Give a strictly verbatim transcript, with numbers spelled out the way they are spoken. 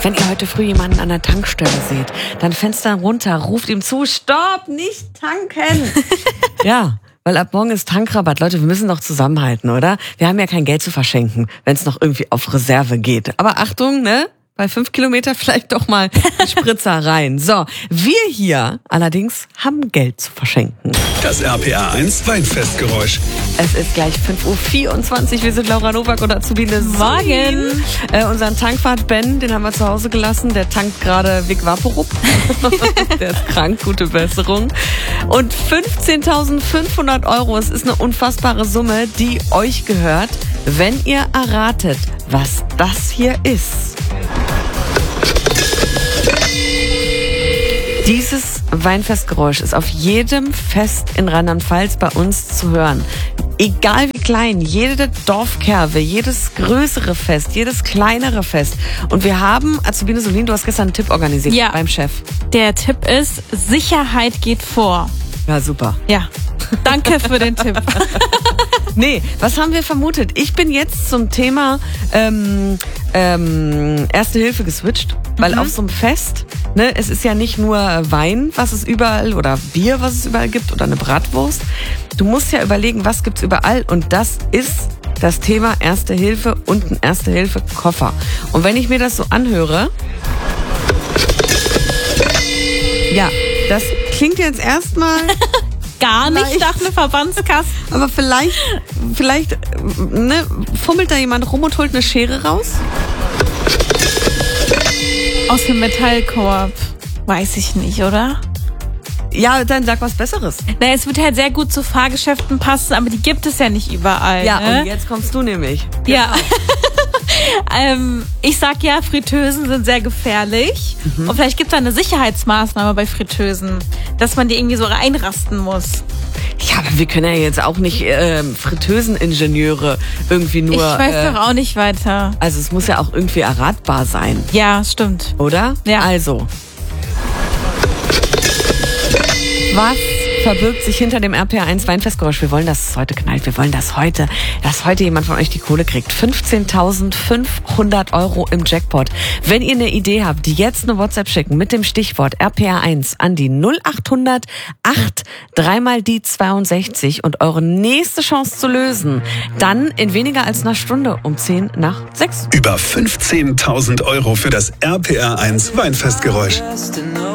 Wenn ihr heute früh jemanden an der Tankstelle seht, dann Fenster runter, ruft ihm zu, stopp, nicht tanken. Ja, weil ab morgen ist Tankrabatt. Leute, wir müssen doch zusammenhalten, oder? Wir haben ja kein Geld zu verschenken, wenn es noch irgendwie auf Reserve geht. Aber Achtung, ne? Bei fünf Kilometer vielleicht doch mal die Spritzer rein. So, wir hier allerdings haben Geld zu verschenken. Das R P R eins Weinfestgeräusch. Es ist gleich fünf Uhr vierundzwanzig. Wir sind Laura Nowak und Azubine Morgen. Äh, unseren Tankwart Ben, den haben wir zu Hause gelassen. Der tankt gerade Vic Vaporub. Der ist krank, gute Besserung. Und fünfzehntausendfünfhundert Euro, es ist eine unfassbare Summe, die euch gehört, wenn ihr erratet, was das hier ist. Dieses Weinfestgeräusch ist auf jedem Fest in Rheinland-Pfalz bei uns zu hören. Egal wie klein, jede Dorfkerve, jedes größere Fest, jedes kleinere Fest. Und wir haben, Azubine Solin, du hast gestern einen Tipp organisiert ja. beim Chef. Der Tipp ist, Sicherheit geht vor. Ja, super. Ja, danke für den Tipp. Nee, was haben wir vermutet? Ich bin jetzt zum Thema ähm, ähm, Erste Hilfe geswitcht, weil mhm. auf so einem Fest, ne, es ist ja nicht nur Wein, was es überall, oder Bier, was es überall gibt, oder eine Bratwurst. Du musst ja überlegen, was gibt's überall, und das ist das Thema Erste Hilfe und ein Erste Hilfe Koffer. Und wenn ich mir das so anhöre, ja, das klingt jetzt erstmal gar nicht nach einem Verbandskasten. Aber vielleicht, vielleicht ne, fummelt da jemand rum und holt eine Schere raus? Aus dem Metallkorb. Weiß ich nicht, oder? Ja, dann sag was Besseres. Na, es wird halt sehr gut zu Fahrgeschäften passen, aber die gibt es ja nicht überall. Ja, ne? Und jetzt kommst du nämlich. Ja. ähm, ich sag ja, Fritteusen sind sehr gefährlich. Mhm. Und vielleicht gibt es da eine Sicherheitsmaßnahme bei Fritteusen, dass man die irgendwie so reinrasten muss. Ja, aber wir können ja jetzt auch nicht äh, Fritteuseningenieure irgendwie nur... Ich weiß äh, doch auch nicht weiter. Also es muss ja auch irgendwie erratbar sein. Ja, stimmt. Oder? Ja. Also. Was verbirgt sich hinter dem R P R eins Weinfestgeräusch? Wir wollen, dass es heute knallt. Wir wollen, dass heute, dass heute jemand von euch die Kohle kriegt. fünfzehntausendfünfhundert Euro im Jackpot. Wenn ihr eine Idee habt, die jetzt eine WhatsApp schicken mit dem Stichwort R P R eins an die null achthundert acht dreimal die zweiundsechzig und eure nächste Chance zu lösen, dann in weniger als einer Stunde um zehn nach sechs. Über fünfzehntausend Euro für das R P R eins Weinfestgeräusch.